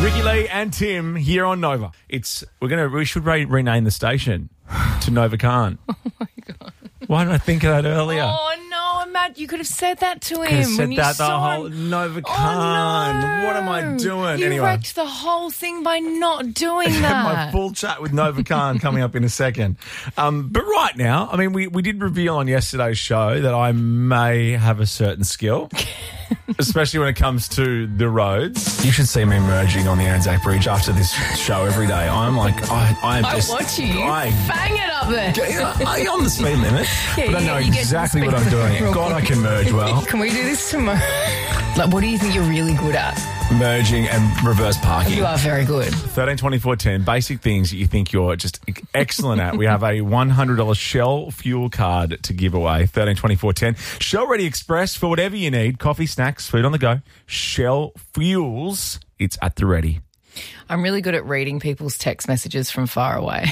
Ricky Lee and Tim here on Nova. We should rename the station to Nova Khan. Oh my God. Why didn't I think of that earlier? Oh no, Matt, you could have said that to him. Could have said when you that the saw whole him. Nova Khan. Oh, no. What am I doing? You Anyway. wrecked the whole thing by not doing My that. full chat with Nova Khan coming up in a second. But right now, I mean, we did reveal on yesterday's show that I may have a certain skill, especially when it comes to the roads. You should see me merging on the Anzac Bridge after this show every day. I'm like, I'm I just... watch you. Bang it up there. I'm on the speed limit, Yeah, but I know you get to the exactly what speed I'm doing. limit. God, I can merge well. Can we do this tomorrow? Like, what do you think you're really good at? Merging and reverse parking. You are very good. 13 24 10, basic things that you think you're just excellent at. We have a $100 Shell fuel card to give away. 13 24 10. Shell Ready Express for whatever you need. Coffee, snacks, food on the go. Shell Fuels. It's at the ready. I'm really good at reading people's text messages from far away.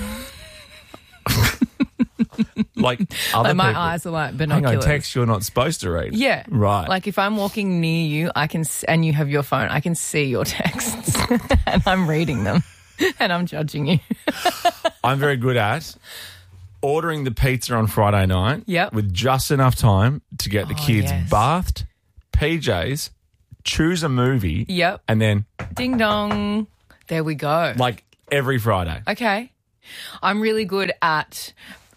Like other Like my people. eyes are like Hang binoculars. on, text you're not supposed to read. Yeah. Right. Like if I'm walking near you, and you have your phone, I can see your texts and I'm reading them and I'm judging you. I'm very good at ordering the pizza on Friday night Yep. with just enough time to get the kids yes. bathed, PJs, choose a movie, Yep. and then Ding dong. There we go. like every Friday. Okay. I'm really good at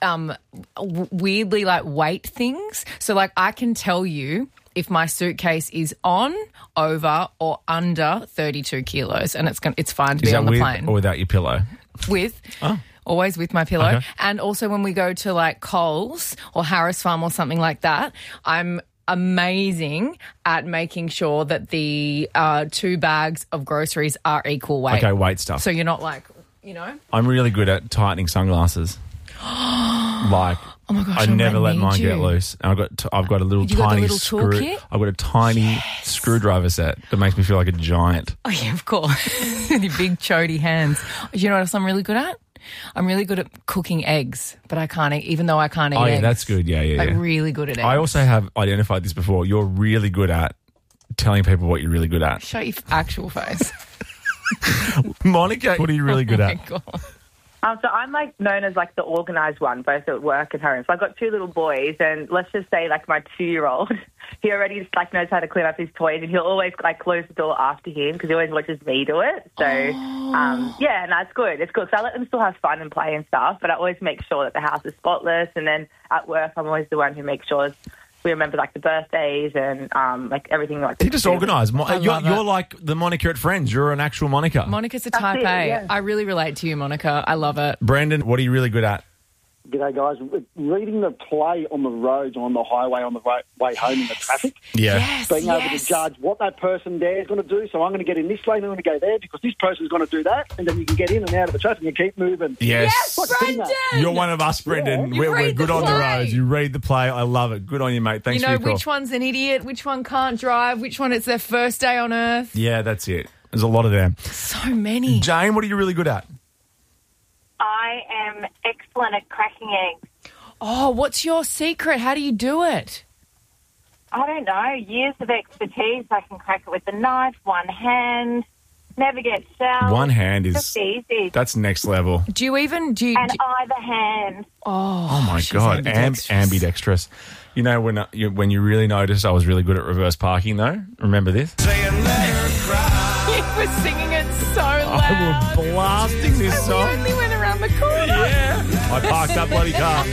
weirdly like weight things. So like I can tell you if my suitcase is on, over or under 32 kilos and it's fine to Is be that on the with plane. or without your pillow? With. Oh. Always with my pillow. Okay. And also when we go to like Coles or Harris Farm or something like that, I'm amazing at making sure that the 2 bags of groceries are equal weight. Okay, weight stuff. So you're not like, you know. I'm really good at tightening sunglasses. Like, Oh my gosh, I I never might let need mine you. get loose. And I've got a little You got the tiny little screw. toolkit? I've got a tiny screwdriver set that makes me feel like a giant. Oh, yeah, of course. With your big chody hands. You know what else I'm really good at? I'm really good at cooking eggs, but I can't eat, even though I can't eat Oh, yeah, eggs. that's good. Yeah. Like really good at eggs. I also have identified this before. You're really good at telling people what you're really good at. Show your actual face. Monica, what are you really good Oh at? my God. So I'm like known as like the organised one, both at work and home. So I've got 2 little boys, and let's just say like my 2-year-old, he already just like knows how to clean up his toys, and he'll always like close the door after him because he always watches me do it. So yeah, no, it's good. It's good. So I let them still have fun and play and stuff, but I always make sure that the house is spotless. And then at work, I'm always the one who makes sure we remember like the birthdays and like everything like. You're just organised. love You're it. like the Monica at Friends. You're an actual Monica. Monica's a That's type it, A. yeah. I really relate to you, Monica. I love it. Brendan, what are you really good at? G'day, guys. Reading the play on the roads, on the highway, on the way home in the traffic. Yeah. Yes, Being able to judge what that person there is going to do. So I'm going to get in this lane, I'm going to go there because this person's going to do that. And then you can get in and out of the traffic and keep moving. Yes. Brendan! You're one of us, Brendan. You We're read good the on the play. roads. You read the play. I love it. Good on you, mate. Thanks You know for your call. which one's an idiot, which one can't drive, which one it's their first day on earth. Yeah, that's it. There's a lot of them. So many. Jane, what are you really good at? I am excellent at cracking eggs. Oh, what's your secret? How do you do it? I don't know, years of expertise. I can crack it with a knife, one hand, never get shelled. One hand is... Just easy. That's next level. Do you even... Do you, And either hand. Oh, my she's God. ambidextrous. Ambidextrous. You know, when you really noticed I was really good at reverse parking, though? Remember this? You were singing it so loud. I was blasting this We song. only went around the corner. Yeah. I parked that bloody car.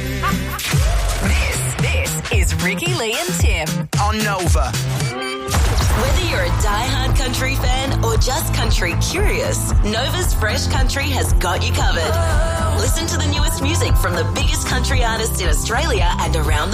This is Ricky, Lee and Tim. On Nova. Whether you're a diehard country fan or just country curious, Nova's Fresh Country has got you covered. Listen to the newest music from the biggest country artists in Australia and around the